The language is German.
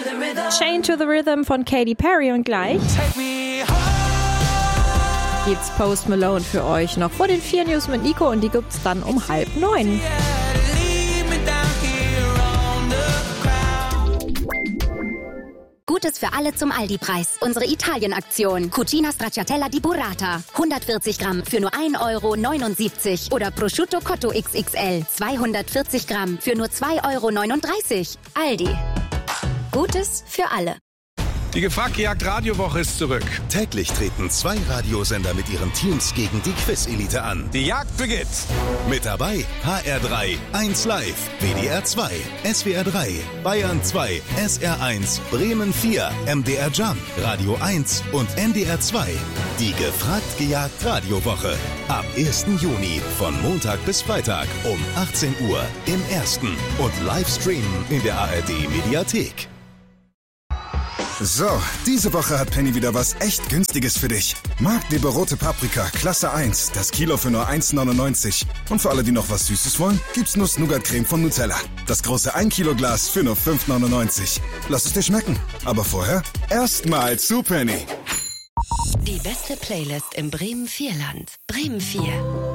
Chain to the Rhythm von Katy Perry und gleich gibt's Post Malone für euch noch vor den 4 News mit Nico und die gibt's dann um 8:30. Gutes für alle zum Aldi-Preis. Unsere Italien-Aktion. Cucina Stracciatella di Burrata. 140 Gramm für nur 1,79 € Oder Prosciutto Cotto XXL. 240 Gramm für nur 2,39 €. Aldi. Gutes für alle. Die Gefragt-Gejagt Radiowoche ist zurück. Täglich treten 2 Radiosender mit ihren Teams gegen die Quiz-Elite an. Die Jagd beginnt. Mit dabei HR3, 1 Live, WDR 2, SWR 3, Bayern 2, SR 1, Bremen 4, MDR Jump, Radio 1 und NDR 2. Die Gefragt-Gejagt Radiowoche. Ab 1. Juni von Montag bis Freitag um 18 Uhr im Ersten und Livestreamen in der ARD Mediathek. So, diese Woche hat Penny wieder was echt Günstiges für dich. Marktleber rote Paprika, Klasse 1, das Kilo für nur 1,99 €. Und für alle, die noch was Süßes wollen, gibt's Nuss-Nougat-Creme von Nutella. Das große 1 Kilo Glas für nur 5,99 €. Lass es dir schmecken. Aber vorher erstmal zu Penny. Die beste Playlist im Bremen-4-Land. Bremen 4.